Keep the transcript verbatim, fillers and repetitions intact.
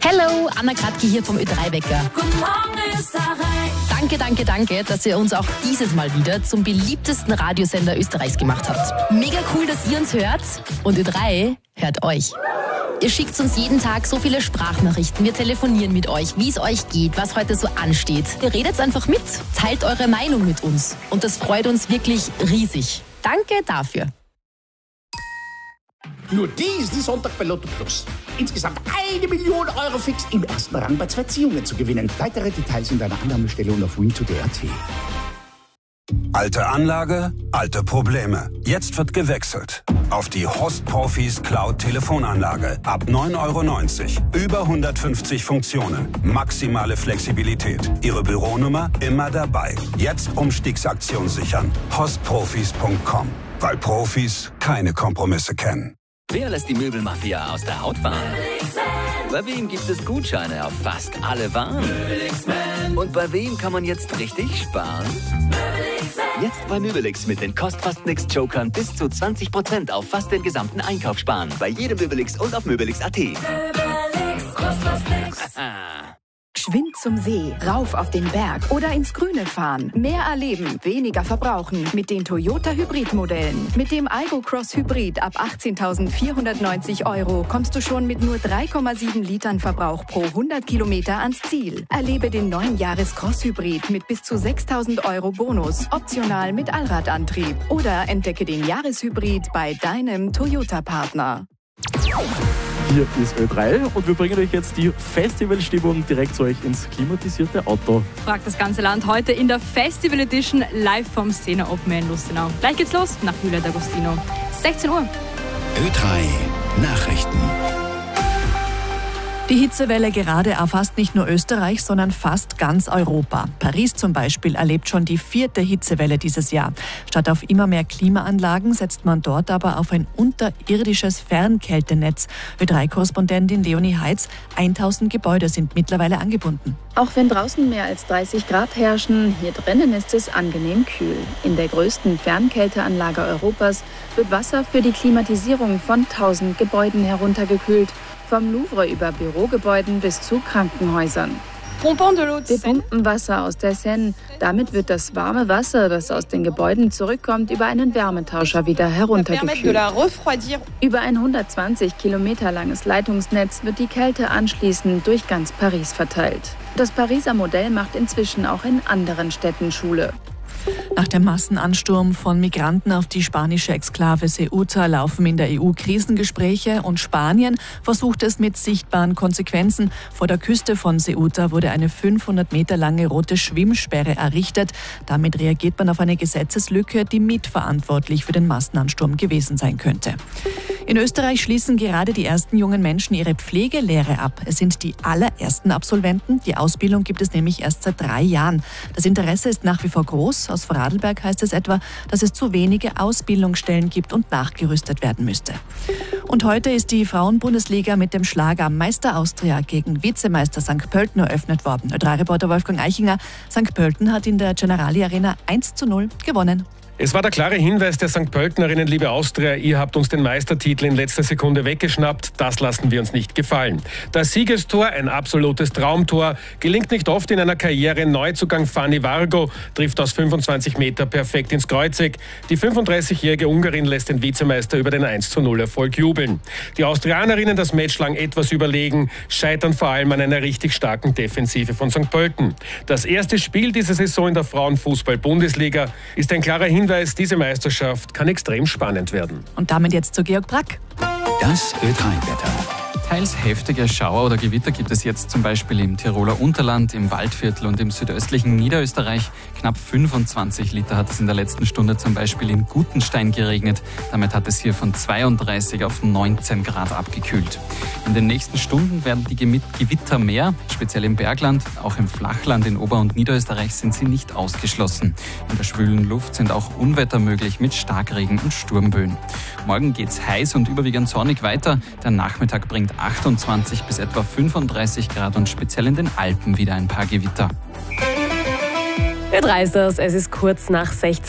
Hello, Anna Kratke hier vom Ö drei Wecker. Guten Morgen Österreich. Danke, danke, danke, dass ihr uns auch dieses Mal wieder zum beliebtesten Radiosender Österreichs gemacht habt. Mega cool, dass ihr uns hört und Ö drei hört euch. Ihr schickt uns jeden Tag so viele Sprachnachrichten, wir telefonieren mit euch, wie es euch geht, was heute so ansteht. Ihr redet einfach mit, teilt eure Meinung mit uns und das freut uns wirklich riesig. Danke dafür. Nur diesen Sonntag bei Lotto Plus. Insgesamt eine Million Euro fix im ersten Rang bei zwei Ziehungen zu gewinnen. Weitere Details in deiner Annahmestelle und auf win punkt d e punkt a t. Alte Anlage, alte Probleme. Jetzt wird gewechselt. Auf die Host Profis Cloud Telefonanlage. Ab neun Euro neunzig. Über hundertfünfzig Funktionen. Maximale Flexibilität. Ihre Büronummer immer dabei. Jetzt Umstiegsaktion sichern. hostprofis punkt com. Weil Profis keine Kompromisse kennen. Wer lässt die Möbelmafia aus der Haut fahren? Bei wem gibt es Gutscheine auf fast alle Waren? Und bei wem kann man jetzt richtig sparen? Jetzt bei Möbelix mit den Kostfast-Nix-Jokern bis zu zwanzig Prozent auf fast den gesamten Einkauf sparen. Bei jedem Möbelix und auf möbelix punkt a t. Möbelix, kostet was nix. Geschwind zum See, rauf auf den Berg oder ins Grüne fahren. Mehr erleben, weniger verbrauchen mit den Toyota Hybrid-Modellen. Mit dem Aygo Cross Hybrid ab achtzehntausendvierhundertneunzig Euro kommst du schon mit nur drei Komma sieben Litern Verbrauch pro hundert Kilometer ans Ziel. Erlebe den neuen Jahres Cross Hybrid mit bis zu sechstausend Euro Bonus, optional mit Allradantrieb. Oder entdecke den Jahreshybrid bei deinem Toyota-Partner. Hier ist Ö drei und wir bringen euch jetzt die Festivalstimmung direkt zu euch ins klimatisierte Auto. Fragt das ganze Land heute in der Festival Edition live vom Szene Open Air in Lustenau. Gleich geht's los nach Julia D'Agostino. sechzehn Uhr. Ö drei Nachrichten. Die Hitzewelle gerade erfasst nicht nur Österreich, sondern fast ganz Europa. Paris zum Beispiel erlebt schon die vierte Hitzewelle dieses Jahr. Statt auf immer mehr Klimaanlagen setzt man dort aber auf ein unterirdisches Fernkältenetz. Ö drei Korrespondentin Leonie Heitz, tausend Gebäude sind mittlerweile angebunden. Auch wenn draußen mehr als dreißig Grad herrschen, hier drinnen ist es angenehm kühl. In der größten Fernkälteanlage Europas wird Wasser für die Klimatisierung von tausend Gebäuden heruntergekühlt. Vom Louvre über Bürogebäuden bis zu Krankenhäusern. Wir pumpen Wasser aus der Seine. Damit wird das warme Wasser, das aus den Gebäuden zurückkommt, über einen Wärmetauscher wieder heruntergekühlt. Über ein hundertzwanzig Kilometer langes Leitungsnetz wird die Kälte anschließend durch ganz Paris verteilt. Das Pariser Modell macht inzwischen auch in anderen Städten Schule. Nach dem Massenansturm von Migranten auf die spanische Exklave Ceuta laufen in der E U Krisengespräche und Spanien versucht es mit sichtbaren Konsequenzen. Vor der Küste von Ceuta wurde eine fünfhundert Meter lange rote Schwimmsperre errichtet. Damit reagiert man auf eine Gesetzeslücke, die mitverantwortlich für den Massenansturm gewesen sein könnte. In Österreich schließen gerade die ersten jungen Menschen ihre Pflegelehre ab. Es sind die allerersten Absolventen. Die Ausbildung gibt es nämlich erst seit drei Jahren. Das Interesse ist nach wie vor groß. Aus Vorarlberg heißt es etwa, dass es zu wenige Ausbildungsstellen gibt und nachgerüstet werden müsste. Und heute ist die Frauenbundesliga mit dem Schlager Meister Austria gegen Vizemeister Sankt Pölten eröffnet worden. Ö drei Reporter Wolfgang Eichinger. Sankt Pölten hat in der Generali Arena eins zu null gewonnen. Es war der klare Hinweis der Sankt Pöltenerinnen, liebe Austria, ihr habt uns den Meistertitel in letzter Sekunde weggeschnappt, das lassen wir uns nicht gefallen. Das Siegestor, ein absolutes Traumtor, gelingt nicht oft in einer Karriere. Neuzugang Fanny Vargo trifft aus fünfundzwanzig Meter perfekt ins Kreuzeck. Die fünfunddreißigjährige Ungarin lässt den Vizemeister über den eins zu null Erfolg jubeln. Die Austrianerinnen das Match lang etwas überlegen, scheitern vor allem an einer richtig starken Defensive von Sankt Pölten. Das erste Spiel dieser Saison in der Frauenfußball-Bundesliga ist ein klarer Hinweis, Hinweis, diese Meisterschaft kann extrem spannend werden. Und damit jetzt zu Georg Brack. Das Ö drei Wetter. Teils heftige Schauer oder Gewitter gibt es jetzt zum Beispiel im Tiroler Unterland, im Waldviertel und im südöstlichen Niederösterreich. Knapp fünfundzwanzig Liter hat es in der letzten Stunde zum Beispiel in Gutenstein geregnet. Damit hat es hier von zweiunddreißig auf neunzehn Grad abgekühlt. In den nächsten Stunden werden die Gewitter mehr, speziell im Bergland. Auch im Flachland in Ober- und Niederösterreich sind sie nicht ausgeschlossen. In der schwülen Luft sind auch Unwetter möglich mit Starkregen und Sturmböen. Morgen geht's heiß und überwiegend sonnig weiter. Der Nachmittag bringt achtundzwanzig bis etwa fünfunddreißig Grad und speziell in den Alpen wieder ein paar Gewitter. Ö drei ist das, es ist kurz nach sechzehn.